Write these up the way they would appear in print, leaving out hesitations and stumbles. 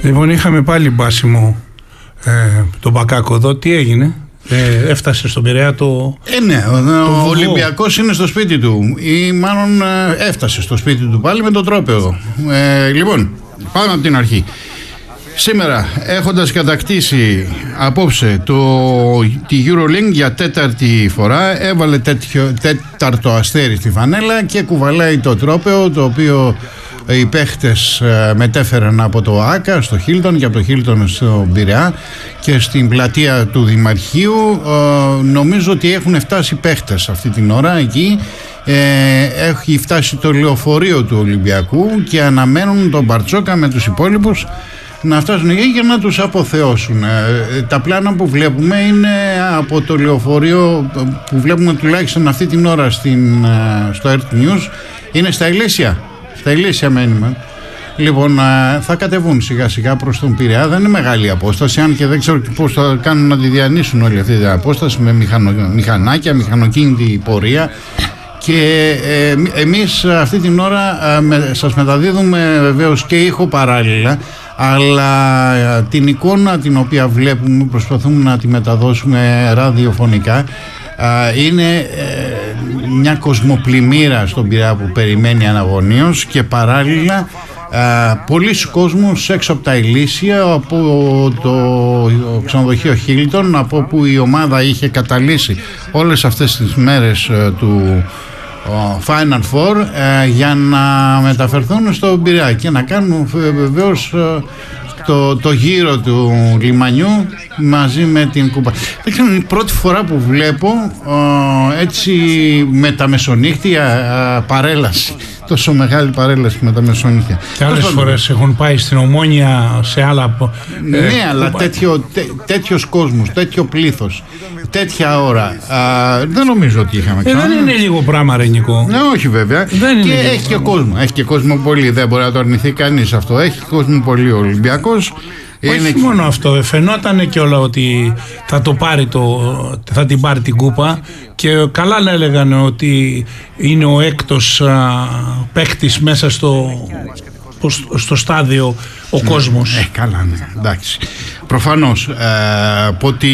Λοιπόν, είχαμε πάλι μπάσιμο τον Μπακάκο εδώ. Τι έγινε? Έφτασε στον Πειραιά το... Ναι, ο Ολυμπιακός είναι στο σπίτι του, ή μάλλον έφτασε στο σπίτι του πάλι με το τρόπαιο. Λοιπόν, πάμε από την αρχή. Σήμερα, έχοντας κατακτήσει απόψε τη EuroLeague για τέταρτη φορά, έβαλε τέταρτο αστέρι στη φανέλα και κουβαλάει το τρόπαιο, το οποίο οι παίχτες μετέφεραν από το ΆΚΑ στο Χίλτον και από το Χίλτον στο Πειραιά και στην πλατεία του Δημαρχείου. Νομίζω ότι έχουν φτάσει παίχτες αυτή την ώρα εκεί. Έχει φτάσει το λεωφορείο του Ολυμπιακού και αναμένουν τον Μπαρτσόκα με τους υπόλοιπους να φτάσουν εκεί για να τους αποθεώσουν. Τα πλάνα που βλέπουμε είναι από το λεωφορείο που βλέπουμε τουλάχιστον αυτή την ώρα στο Earth News, είναι στα Ηλίσια. Στα Ηλίσια μένουμε. Λοιπόν, θα κατεβούν σιγά σιγά προς τον Πειραιά. Δεν είναι μεγάλη απόσταση, αν και δεν ξέρω πώς θα κάνουν να τη διανύσουν όλη αυτή την απόσταση με μηχανάκια, μηχανοκίνητη πορεία. Και εμείς αυτή την ώρα σας μεταδίδουμε βεβαίως και ήχο παράλληλα, αλλά την εικόνα την οποία βλέπουμε προσπαθούμε να τη μεταδώσουμε ραδιοφωνικά. Είναι μια κοσμοπλημμύρα στον Πειραιά που περιμένει αναγωνίως και παράλληλα πολλοί κόσμος έξω από τα Ηλίσια, από το ξενοδοχείο Χίλτον, από όπου η ομάδα είχε καταλύσει όλες αυτές τις μέρες του Final Four για να μεταφερθούν στο Πειραιά και να κάνουν βεβαίως το γύρο του λιμανιού μαζί με την κούπα. Δεν ξέρω, είναι η πρώτη φορά που βλέπω έτσι με τα μεσονύχτια παρέλαση, τόσο μεγάλη παρέλαση με τα μεσονύχτια. Και άλλες φορές έχουν πάει στην Ομόνια σε άλλα... Ναι, αλλά τέτοιος κόσμος, τέτοιο πλήθος, τέτοια ώρα δεν νομίζω ότι είχαμε ξανά. Δεν είναι λίγο πράγμα, ρε Νικό. Ναι, όχι βέβαια. Και έχει και κόσμο. Έχει και κόσμο πολύ. Δεν μπορεί να το αρνηθεί κανείς αυτό. Έχει κόσμο πολύ ο Ολυμπιακός. Όχι μόνο αυτό, φαινόταν και όλα ότι θα την πάρει την κούπα και καλά να έλεγαν ότι είναι ο έκτος παίκτης μέσα στο στάδιο ο κόσμος. Καλά, ναι, εντάξει. Προφανώς, από ό,τι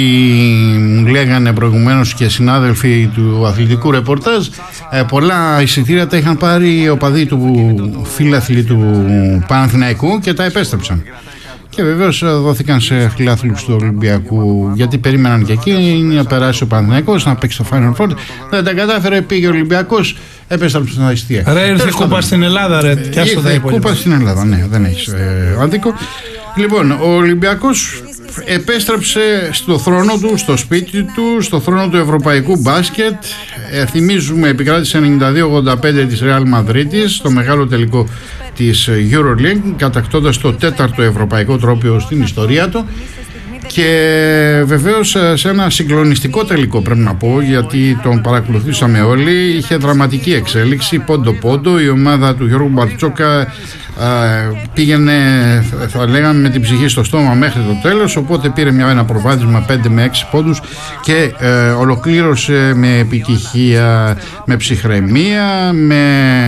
λέγανε προηγουμένως και συνάδελφοι του αθλητικού ρεπορτάζ, πολλά εισιτήρια τα είχαν πάρει οι οπαδοί του φίλαθλοι του Παναθηναϊκού και τα επέστρεψαν. Και βεβαίως δόθηκαν σε φιλάθλους του Ολυμπιακού, γιατί περίμεναν και εκεί να περάσει ο Παναθηναϊκός, να παίξει το Final Four. Δεν τα κατάφερε, πήγε ο Ολυμπιακός, επέστρεψε στα εισιτήρια. Ρε, ήρθε κούπα στην Ελλάδα, ρε. Ήρθε κούπα στην Ελλάδα, ναι, δεν έχεις άδικο. Λοιπόν, ο Ολυμπιακός επέστρεψε στο θρόνο του, στο σπίτι του, στο θρόνο του ευρωπαϊκού μπάσκετ. Θυμίζουμε, επικράτησε 92-85 της Ρεάλ Μαδρίτης στο μεγάλο τελικό της EuroLeague, κατακτώντας το τέταρτο ευρωπαϊκό τρόπαιο στην ιστορία του. Και βεβαίως σε ένα συγκλονιστικό τελικό, πρέπει να πω, γιατί τον παρακολουθήσαμε όλοι. Είχε δραματική εξέλιξη, πόντο-πόντο. Η ομάδα του Γιώργου Μπαρτσόκα πήγαινε, θα λέγαμε, με την ψυχή στο στόμα μέχρι το τέλος, οπότε πήρε ένα προβάδισμα 5 με 6 πόντους και ολοκλήρωσε με επιτυχία, με ψυχραιμία, με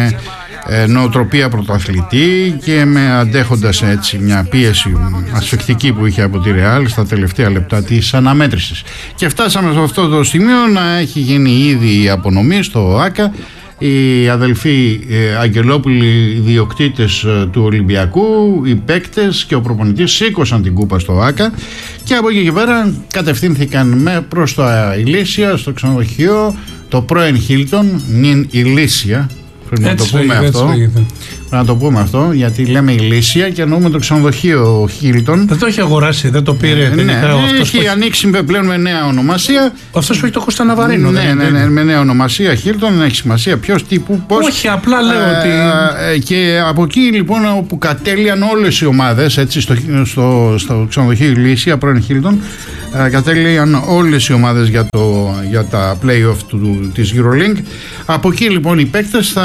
νοοτροπία πρωταθλητή και με αντέχοντας έτσι μια πίεση ασφυκτική που είχε από τη Ρεάλ στα τελευταία λεπτά της αναμέτρησης. Και φτάσαμε σε αυτό το σημείο να έχει γίνει ήδη η απονομή στο ΆΚΑ. Οι αδελφοί Αγγελόπουλοι, οι διοκτήτες του Ολυμπιακού, οι παίκτες και ο προπονητής σήκωσαν την κούπα στο ΆΚΑ και από εκεί και πέρα κατευθύνθηκαν προς τα Ηλίσια, στο ξενοδοχείο, το πρώην Χίλτον, νυν Ηλίσια. Πρέπει να το πούμε αυτό. Πρέπει να το πούμε αυτό, γιατί λέμε Ηλίσια και εννοούμε το ξενοδοχείο Χίλτον. Δεν το έχει αγοράσει, δεν το πήρε. Ναι, έχει ανοίξει πλέον με νέα ονομασία. Αυτός που έχει το Κώστα Ναβαρίνο. Ναι, με νέα ονομασία Χίλτον, δεν έχει σημασία ποιος, τύπου, πώς. Όχι, απλά λέω ότι. Και από εκεί λοιπόν όπου κατέλειαν όλες οι ομάδες, έτσι στο ξενοδοχείο Ηλίσια, πρώην Χίλτον, κατέλειαν όλες οι ομάδες για τα play-off της EuroLeague. Από εκεί λοιπόν οι παίκτες θα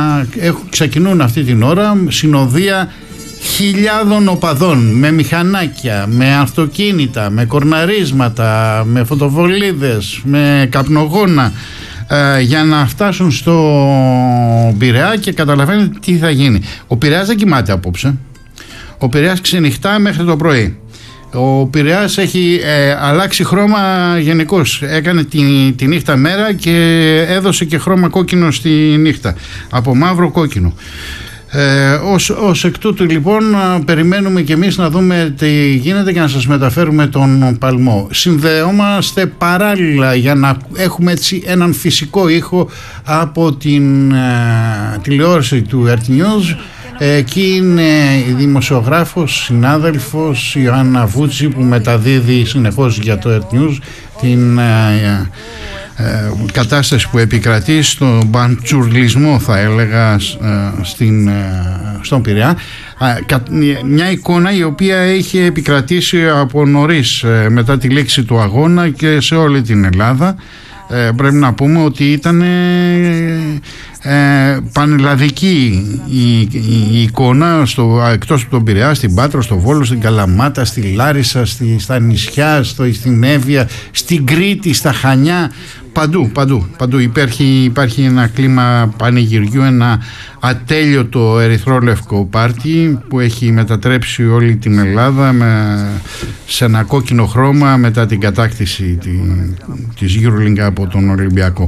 ξεκινούν αυτή την ώρα συνοδεία χιλιάδων οπαδών με μηχανάκια, με αυτοκίνητα, με κορναρίσματα, με φωτοβολίδες, με καπνογόνα, για να φτάσουν στο Πειραιά και καταλαβαίνετε τι θα γίνει. Ο Πειραιάς δεν κοιμάται απόψε. Ο Πειραιάς ξενυχτά μέχρι το πρωί. Ο Πειραιάς έχει αλλάξει χρώμα γενικώς. Έκανε τη νύχτα μέρα και έδωσε και χρώμα κόκκινο στη νύχτα. Από μαύρο κόκκινο. Ως εκ τούτου λοιπόν περιμένουμε και εμείς να δούμε τι γίνεται και να σας μεταφέρουμε τον παλμό. Συνδεόμαστε παράλληλα για να έχουμε έτσι έναν φυσικό ήχο από την τηλεόραση του RT News. Εκεί είναι η δημοσιογράφος, συνάδελφος Ιωάννα Βούτση, που μεταδίδει συνεχώς για το RT News την κατάσταση που επικρατεί στον μπαντσουρλισμό, θα έλεγα, στον Πειραιά. Μια εικόνα η οποία έχει επικρατήσει από νωρίς, μετά τη λήξη του αγώνα και σε όλη την Ελλάδα. Πρέπει να πούμε ότι ήταν πανελλαδική η εικόνα εκτός από τον Πειραιά, στην Πάτρα, στο Βόλο, στην Καλαμάτα, στη Λάρισα, στα νησιά, στην Εύβοια, στην Κρήτη, στα Χανιά. Παντού υπάρχει ένα κλίμα πανηγυριού, ένα ατέλειωτο ερυθρόλευκο πάρτι που έχει μετατρέψει όλη την Ελλάδα σε ένα κόκκινο χρώμα μετά την κατάκτηση της EuroLeague από τον Ολυμπιακό.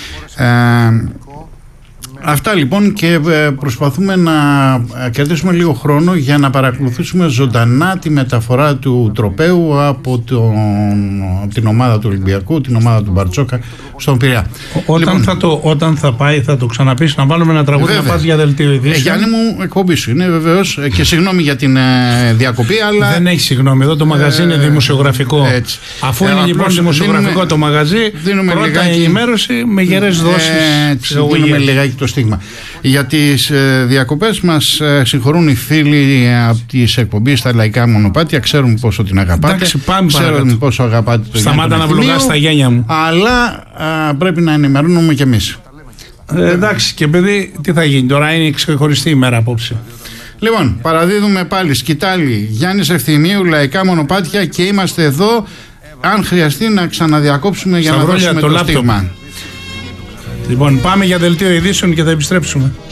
Αυτά λοιπόν, και προσπαθούμε να κερδίσουμε λίγο χρόνο για να παρακολουθήσουμε ζωντανά τη μεταφορά του τροπαίου από την ομάδα του Ολυμπιακού, την ομάδα του Μπαρτσόκα στον Πειραιά. Όταν θα πάει θα το ξαναπείς, να βάλουμε ένα τραγούδι, να πας για δελτίο ειδήσεων. Γιάννη μου, εκπομπή σου είναι βεβαίως, και συγγνώμη για την διακοπή, αλλά... Δεν έχει συγγνώμη, εδώ το μαγαζί είναι δημοσιογραφικό. Έτσι. Αφού είναι λοιπόν δημοσιογραφικό το μαγαζί, πρώτα ενημέρωση με γερές δόσεις. Δίνουμε λιγάκι το στίγμα. Για τις διακοπές μας συγχωρούν οι φίλοι από τις εκπομπές στα λαϊκά μονοπάτια. Ξέρουμε πόσο την αγαπάτε. Εντάξει, πάμε ξέρουμε πόσο αγαπάτε το Σταμάτα να βλογάς τα γένια μου. Αλλά πρέπει να ενημερώνουμε κι εμείς. Εντάξει, και παιδί, τι θα γίνει τώρα, είναι ξεχωριστή ημέρα απόψε. Λοιπόν, παραδίδουμε πάλι σκητάλη Γιάννης Ευθυμίου, λαϊκά μονοπάτια, και είμαστε εδώ αν χρειαστεί να ξαναδιακόψουμε για να δώσουμε το στίγμα. Λοιπόν, πάμε για δελτίο ειδήσεων και θα επιστρέψουμε.